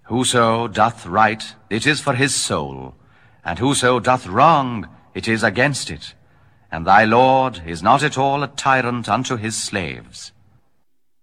Whoso doth right, it is for his soul, and whoso doth wrong, it is against it. And thy Lord is not at all a tyrant unto his slaves.